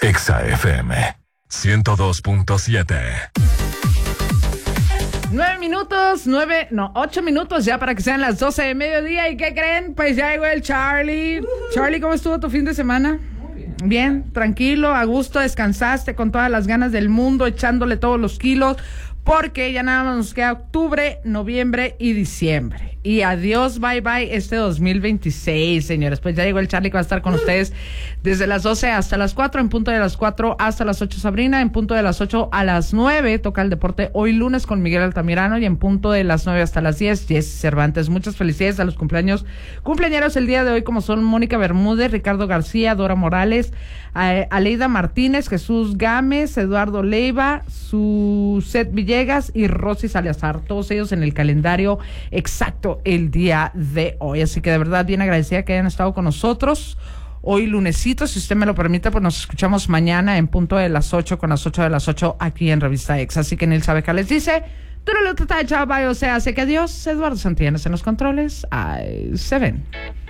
Exa FM 102.7. 8 minutos ya para que sean las 12 de mediodía. ¿Y qué creen? Pues ya llegó el Charlie. Charlie, ¿cómo estuvo tu fin de semana? Bien, tranquilo, a gusto, descansaste con todas las ganas del mundo, echándole todos los kilos, porque ya nada más nos queda octubre, noviembre y diciembre. Y adiós, bye bye, este 2026, señores. Pues ya llegó el Charlie que va a estar con ustedes desde las 12 hasta las 4, en punto de las 4 hasta las 8 Sabrina, en punto de las 8 a las 9 toca el deporte hoy lunes con Miguel Altamirano, y en punto de las 9 hasta las 10, Jessy Cervantes. Muchas felicidades a los cumpleañeros el día de hoy, como son Mónica Bermúdez, Ricardo García, Dora Morales, Aleida Martínez, Jesús Gámez, Eduardo Leiva, Suset Villegas y Rosy Salazar, todos ellos en el calendario exacto el día de hoy. Así que de verdad bien agradecida que hayan estado con nosotros hoy lunesito. Si usted me lo permite, pues nos escuchamos mañana en punto de las 8 con las 8 de las 8 aquí en Revista Exa. Así que Nil Sabeca les dice, tú no lo tratas, o sea, sé que adiós. Eduardo Santillana en los controles. Ahí se ven.